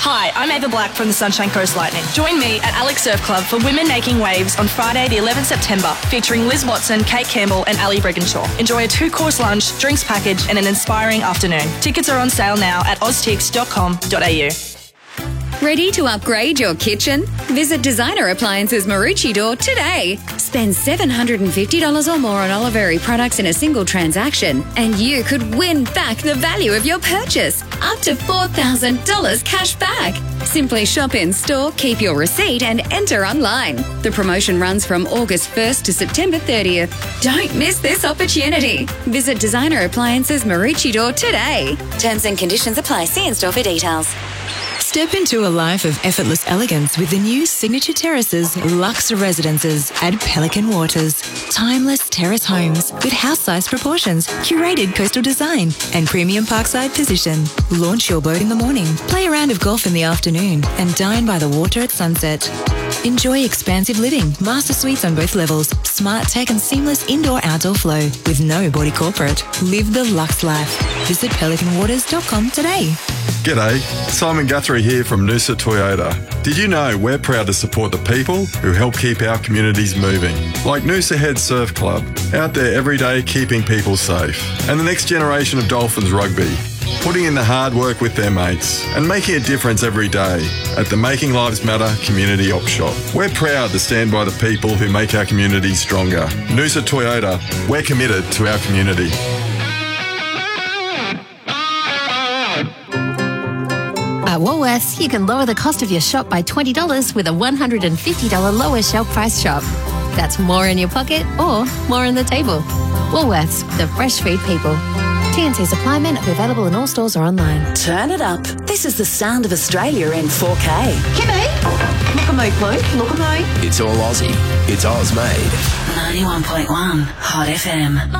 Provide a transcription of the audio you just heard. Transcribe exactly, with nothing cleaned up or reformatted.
Hi, I'm Ava Black from the Sunshine Coast Lightning. Join me at Alex Surf Club for Women Making Waves on Friday the eleventh of September, featuring Liz Watson, Kate Campbell and Ali Brigginshaw. Enjoy a two-course lunch, drinks package and an inspiring afternoon. Tickets are on sale now at oztix dot com dot a u. Ready to upgrade your kitchen? Visit Designer Appliances Maroochydore today. Spend seven hundred fifty dollars or more on Oliveri products in a single transaction and you could win back the value of your purchase. Up to four thousand dollars cash back. Simply shop in store, keep your receipt and enter online. The promotion runs from August first to September thirtieth. Don't miss this opportunity. Visit Designer Appliances Maroochydore today. Terms and conditions apply. See in store for details. Step into a life of effortless elegance with the new Signature Terraces Luxe Residences at Pelican Waters. Timeless terrace homes with house-sized proportions, curated coastal design and premium parkside position. Launch your boat in the morning, play a round of golf in the afternoon and dine by the water at sunset. Enjoy expansive living, master suites on both levels, smart tech and seamless indoor-outdoor flow with no body corporate. Live the luxe life. Visit pelican waters dot com today. G'day, Simon Guthrie here from Noosa Toyota. Did you know we're proud to support the people who help keep our communities moving? Like Noosa Head Surf Club, out there every day keeping people safe. And the next generation of Dolphins Rugby, putting in the hard work with their mates and making a difference every day at the Making Lives Matter Community Op Shop. We're proud to stand by the people who make our communities stronger. Noosa Toyota, we're committed to our community. At Woolworths, you can lower the cost of your shop by twenty dollars with a one hundred fifty dollars lower shelf price shop. That's more in your pocket or more on the table. Woolworths, the fresh food people. T N C supply men are available in all stores or online. Turn it up. This is the sound of Australia in four K. Kimmy, look at me, please. Look at me. It's all Aussie. It's Oz made. ninety-one point one Hot F M.